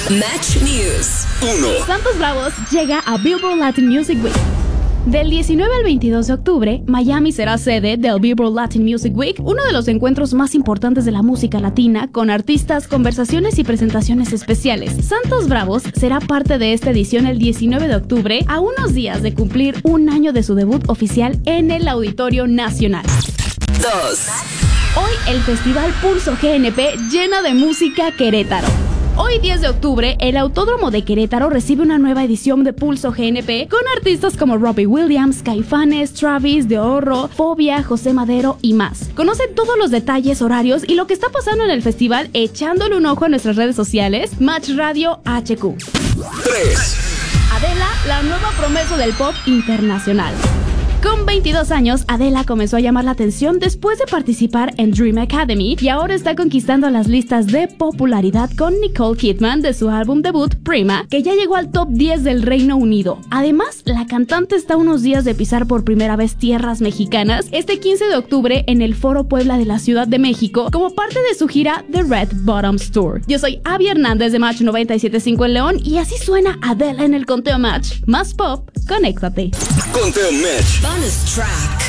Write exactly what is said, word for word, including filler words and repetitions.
Match News uno. Santos Bravos llega a Billboard Latin Music Week. Del diecinueve al veintidós de octubre, Miami será sede del Billboard Latin Music Week, uno de los encuentros más importantes de la música latina, con artistas, conversaciones y presentaciones especiales. Santos Bravos será parte de esta edición el diecinueve de octubre, a unos días de cumplir un año de su debut oficial en el Auditorio Nacional. dos. Hoy el Festival Pulso G N P llena de música Querétaro. Hoy diez de octubre, el Autódromo de Querétaro recibe una nueva edición de Pulso G N P con artistas como Robbie Williams, Caifanes, Travis, De Horro, Fobia, José Madero y más. Conoce todos los detalles, horarios y lo que está pasando en el festival echándole un ojo a nuestras redes sociales. Match Radio H Q. tres. Adela, la nueva promesa del pop internacional. Con veintidós años, Adela comenzó a llamar la atención después de participar en Dream Academy y ahora está conquistando las listas de popularidad con Nicole Kidman de su álbum debut Prima, que ya llegó al top diez del Reino Unido. Además, la cantante está a unos días de pisar por primera vez tierras mexicanas este quince de octubre en el Foro Puebla de la Ciudad de México como parte de su gira The Red Bottoms Tour. Yo soy Abby Hernández de Match noventa y siete punto cinco en León y así suena Adela en el conteo Match. Más pop, conéctate. Conteo Match. Bonus track.